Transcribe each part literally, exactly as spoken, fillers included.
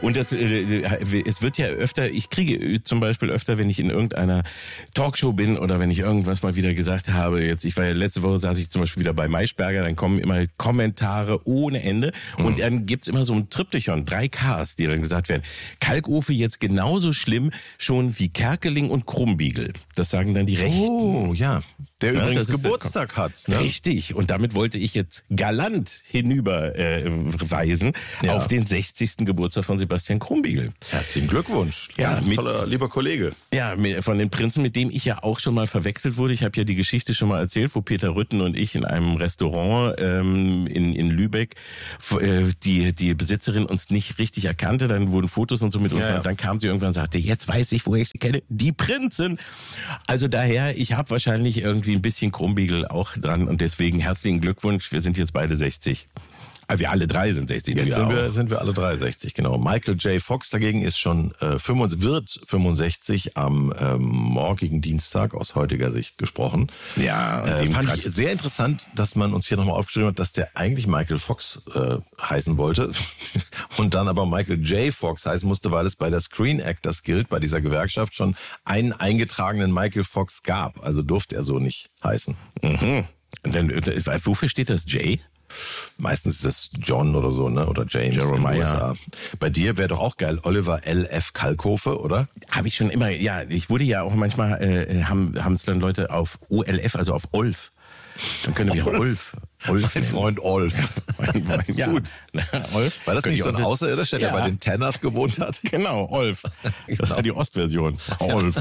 Und das, äh, es wird ja öfter, ich kriege zum Beispiel öfter, wenn ich in irgendeiner Talkshow bin oder wenn ich irgendwas mal wieder gesagt habe, jetzt, ich war ja letzte Woche, saß ich zum Beispiel wieder bei Maischberger, dann kommen immer Kommentare ohne Ende mhm. und dann gibt's immer so ein Triptychon, drei Ks, die dann gesagt werden. Kalkofe jetzt genauso schlimm schon wie Kerkeling und Krumbiegel. Das sagen dann die Rechten. Oh, ja. Der ja, übrigens Geburtstag hat. Ne? Richtig. Und damit wollte ich jetzt galant hinüberweisen äh, ja. auf den sechzigsten Geburtstag von Sebastian Krumbiegel. Herzlichen Glückwunsch. Ja, Ganz mit, toller, lieber Kollege. Ja, von den Prinzen, mit dem ich ja auch schon mal verwechselt wurde. Ich habe ja die Geschichte schon mal erzählt, wo Peter Rütten und ich in einem Restaurant ähm, in, in Lübeck äh, die, die Besitzerin uns nicht richtig erkannte. Dann wurden Fotos und so mit uns. Ja, ja. Dann kam sie irgendwann und sagte, jetzt weiß ich, wo ich sie kenne. Die Prinzen. Also daher, ich habe wahrscheinlich irgendwie ein bisschen Krumbiegel auch dran und deswegen herzlichen Glückwunsch. Wir sind jetzt beide sechzig. Also wir alle drei sind sechzig. Jetzt sind wir, sind wir alle drei sechzig, genau. Michael J. Fox dagegen ist schon äh, fünfundsiebzig, wird fünfundsechzig am ähm, morgigen Dienstag aus heutiger Sicht gesprochen. Ja, äh, fand ich sehr interessant, dass man uns hier nochmal aufgeschrieben hat, dass der eigentlich Michael Fox äh, heißen wollte und dann aber Michael J. Fox heißen musste, weil es bei der Screen Actors Guild, bei dieser Gewerkschaft, schon einen eingetragenen Michael Fox gab. Also durfte er so nicht heißen. Mhm. Und dann, wofür steht das J? Meistens ist das John oder so, ne? Oder James. Jeremiah. Bei dir wäre doch auch geil, Oliver L F. Kalkofe, oder? Habe ich schon immer, ja, ich wurde ja auch manchmal, äh, haben es dann Leute auf O L F, also auf Olf. Dann können wir auch Olf. Olf, mein Freund Olf. mein Freund, ja. Gut. Na, Olf. War das nicht so ein Außerirdischer, der ja. bei den Tanners gewohnt hat? Genau, Olf. Das war die Ostversion. Olf.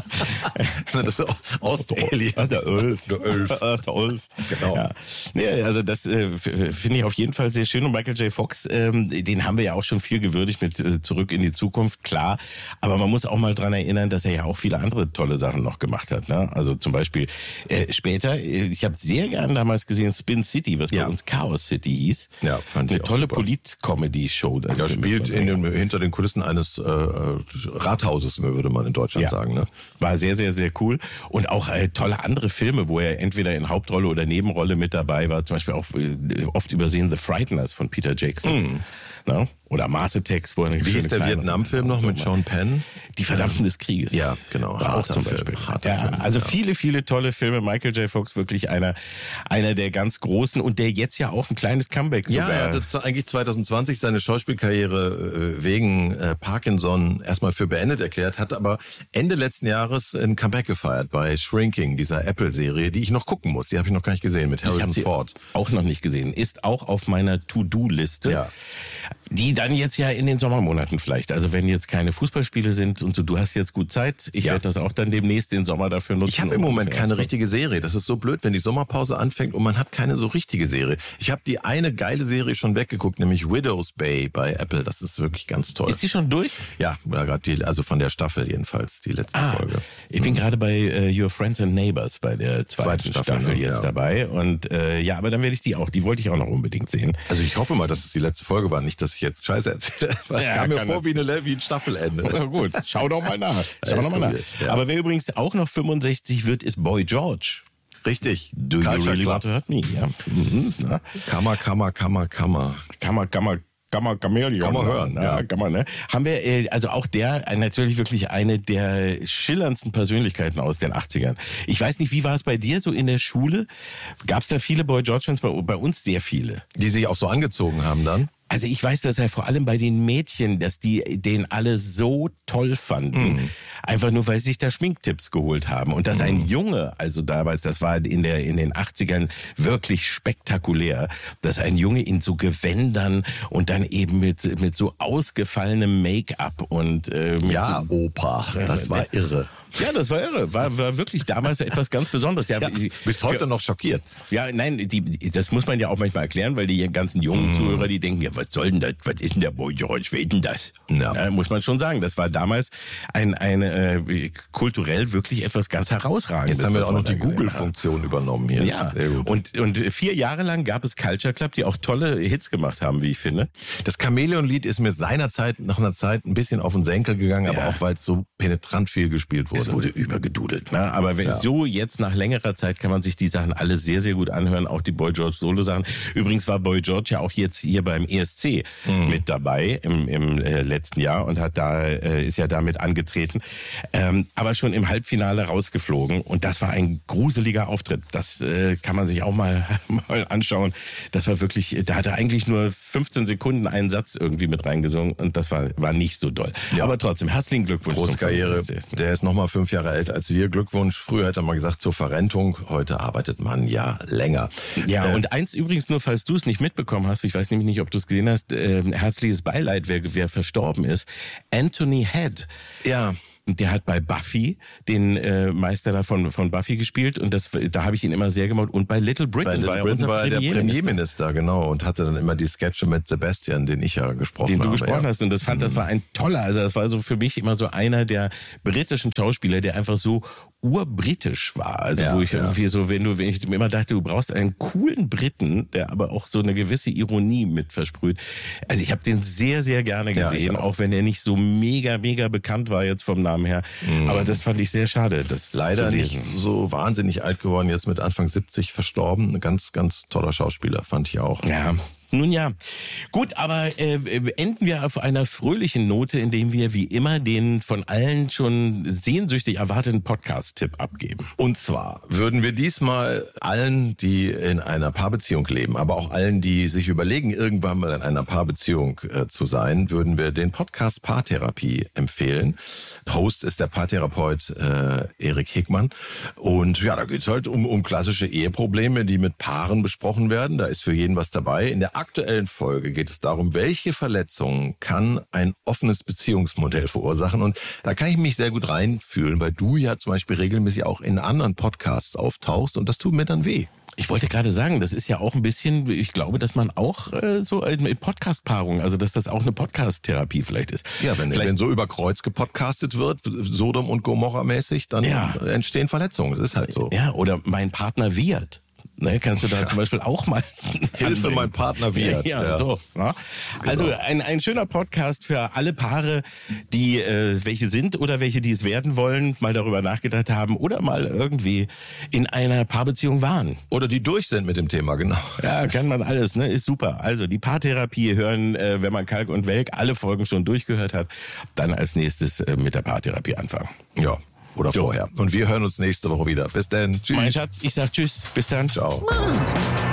Das ist Ostalien. Der Olf. Der Olf. Der Olf. Genau. Ja. Nee, also das äh, finde ich auf jeden Fall sehr schön. Und Michael J. Fox, ähm, den haben wir ja auch schon viel gewürdigt mit äh, Zurück in die Zukunft, klar. Aber man muss auch mal dran erinnern, dass er ja auch viele andere tolle Sachen noch gemacht hat. Ne? Also zum Beispiel äh, später, ich habe sehr gern damals gesehen, Spin City, was ja. bei uns Chaos City hieß. Ja, fand ich Eine tolle Polit-Comedy-Show. Also ja, spielt in den, hinter den Kulissen eines äh, Rathauses, würde man in Deutschland ja. sagen. Ne? War sehr, sehr, sehr cool. Und auch äh, tolle andere Filme, wo er entweder in Hauptrolle oder Nebenrolle mit dabei war. Zum Beispiel auch äh, oft übersehen The Frighteners von Peter Jackson. Mhm. Na? Oder Mars Attacks, wo er eine Wie hieß der Vietnam-Film noch mit Sean Penn? Die Verdammten des Krieges. Ja, genau. War auch zum Beispiel. Ja, Film, also ja. viele, viele tolle Filme. Michael J. Fox wirklich einer, einer der ganz großen und der jetzt ja auch ein kleines Comeback ja, sogar. Ja, er hat eigentlich zwanzig zwanzig seine Schauspielkarriere äh, wegen äh, Parkinson erstmal für beendet erklärt, hat aber Ende letzten Jahres ein Comeback gefeiert bei Shrinking, dieser Apple-Serie, die ich noch gucken muss. Die habe ich noch gar nicht gesehen mit Harrison Ford. Auch noch nicht gesehen. Ist auch auf meiner To-Do-Liste. Ja. Die dann jetzt ja in den Sommermonaten vielleicht. Also wenn jetzt keine Fußballspiele sind und so, du hast jetzt gut Zeit. Ich ja. werde das auch dann demnächst den Sommer dafür nutzen. Ich habe im Moment keine richtige Serie. Das ist so blöd, wenn die Sommerpause anfängt und man hat keine so richtige Serie. Ich habe die eine geile Serie schon weggeguckt, nämlich Widow's Bay bei Apple. Das ist wirklich ganz toll. Ist die schon durch? Ja, gerade die, also von der Staffel jedenfalls, die letzte ah, Folge. Ich bin mhm. gerade bei uh, Your Friends and Neighbors bei der zweiten, zweiten Staffel, Staffel jetzt ja. dabei. Und äh, ja, aber dann werde ich die auch, die wollte ich auch noch unbedingt sehen. Also ich hoffe mal, dass es die letzte Folge war, nicht, dass ich jetzt Scheiße erzähle. Es ja, kam mir vor wie, eine, wie ein Staffelende. Na gut, schau doch mal nach. Schau doch mal nach. Ja. Aber wer übrigens auch noch fünfundsechzig wird, ist Boy George. Richtig. Do you really want to hurt me? Ja. Mhm. Kammer, Kammer, Kammer, Kammer. Kammer, Kammer. Kann man, Chameleon, kann man hören, ja, kann man, ne? Haben wir, also auch der, natürlich wirklich eine der schillerndsten Persönlichkeiten aus den achtzigern. Ich weiß nicht, wie war es bei dir so in der Schule? Gab es da viele Boy George-Fans? Bei, bei uns sehr viele. Die sich auch so angezogen haben dann? Also ich weiß, dass er vor allem bei den Mädchen, dass die den alle so toll fanden, mm. einfach nur, weil sie sich da Schminktipps geholt haben. Und dass mm. ein Junge, also damals, das war in der in den achtzigern wirklich spektakulär, dass ein Junge in so Gewändern und dann eben mit mit so ausgefallenem Make-up und äh, mit ja, so, Opa, das war irre. Ja, das war irre. War, war wirklich damals etwas ganz Besonderes. Ja, ja, bis heute für, noch schockiert. Ja, nein, die, das muss man ja auch manchmal erklären, weil die ganzen jungen mm. Zuhörer, die denken, ja, was soll denn das? Was ist denn der Boy George? Wer ist denn das? Ja. Ja, muss man schon sagen. Das war damals ein, ein äh, kulturell wirklich etwas ganz Herausragendes. Jetzt haben wir auch noch die Google-Funktion übernommen hier. Ja, und, und vier Jahre lang gab es Culture Club, die auch tolle Hits gemacht haben, wie ich finde. Das Chameleon-Lied ist mir seinerzeit, nach einer Zeit, ein bisschen auf den Senkel gegangen, aber ja. auch, weil es so penetrant viel gespielt wurde. Es wurde übergedudelt, ne? Aber wenn ja. so jetzt nach längerer Zeit kann man sich die Sachen alle sehr, sehr gut anhören, auch die Boy George Solo-Sachen. Übrigens war Boy George ja auch jetzt hier beim E S C mhm. mit dabei im, im äh, letzten Jahr und hat da äh, ist ja damit angetreten, ähm, aber schon im Halbfinale rausgeflogen und das war ein gruseliger Auftritt. Das äh, kann man sich auch mal mal anschauen. Das war wirklich, da hat er eigentlich nur fünfzehn Sekunden einen Satz irgendwie mit reingesungen und das war war nicht so doll. Ja. Aber trotzdem herzlichen Glückwunsch. Große Karriere. Der ist noch mal fünf Jahre älter als wir. Glückwunsch. Früher hätte man gesagt zur Verrentung. Heute arbeitet man ja länger. Ja, äh, und eins übrigens nur, falls du es nicht mitbekommen hast, ich weiß nämlich nicht, ob du es gesehen hast, äh, herzliches Beileid, wer, wer verstorben ist. Anthony Head. Ja. Der hat bei Buffy den äh, Meister da von, von Buffy gespielt und das, da habe ich ihn immer sehr gemocht. Und bei Little Britain, bei Little war, Britain war er der Premierminister. Premierminister, genau, und hatte dann immer die Sketche mit Sebastian, den ich ja gesprochen habe. Den du habe, gesprochen ja. hast und das fand, das war ein toller, also das war so für mich immer so einer der britischen Schauspieler, der einfach so urbritisch war. Also ja, wo ich ja. irgendwie so, wenn du, wenn ich mir immer dachte, du brauchst einen coolen Briten, der aber auch so eine gewisse Ironie mit versprüht. Also ich habe den sehr, sehr gerne gesehen, ja, auch. auch wenn er nicht so mega, mega bekannt war jetzt vom Namen her. Mhm. Aber das fand ich sehr schade, das leider zu lesen. Nicht so wahnsinnig alt geworden, jetzt mit Anfang siebzig verstorben. Ein ganz, ganz toller Schauspieler, fand ich auch. Ja. Nun ja, gut, aber äh, enden wir auf einer fröhlichen Note, indem wir wie immer den von allen schon sehnsüchtig erwarteten Podcast-Tipp abgeben. Und zwar würden wir diesmal allen, die in einer Paarbeziehung leben, aber auch allen, die sich überlegen, irgendwann mal in einer Paarbeziehung äh, zu sein, würden wir den Podcast Paartherapie empfehlen. Host ist der Paartherapeut äh, Erik Hegmann. Und ja, da geht's halt um, um klassische Eheprobleme, die mit Paaren besprochen werden. Da ist für jeden was dabei. In der aktuellen Folge geht es darum, welche Verletzungen kann ein offenes Beziehungsmodell verursachen. Und da kann ich mich sehr gut reinfühlen, weil du ja zum Beispiel regelmäßig auch in anderen Podcasts auftauchst und das tut mir dann weh. Ich wollte gerade sagen, das ist ja auch ein bisschen, ich glaube, dass man auch äh, so in Podcast-Paarung, also dass das auch eine Podcast-Therapie vielleicht ist. Ja, wenn, vielleicht, wenn so über Kreuz gepodcastet wird, Sodom und Gomorra mäßig, dann ja. entstehen Verletzungen. Das ist halt so. Ja, oder mein Partner wird. Ne, kannst du da ja. zum Beispiel auch mal Hilfe, mein Partner wird. Ja, ja, so. Ja. Also genau. ein, ein schöner Podcast für alle Paare, die äh, welche sind oder welche, die es werden wollen, mal darüber nachgedacht haben oder mal irgendwie in einer Paarbeziehung waren. Oder die durch sind mit dem Thema, genau. Ja, kann man alles, ne? Ist super. Also die Paartherapie hören, äh, wenn man Kalk und Welk alle Folgen schon durchgehört hat, dann als nächstes äh, mit der Paartherapie anfangen. Ja. Oder jo. vorher. Und wir hören uns nächste Woche wieder. Bis dann. Tschüss. Mein Schatz, ich sag tschüss. Bis dann. Ciao.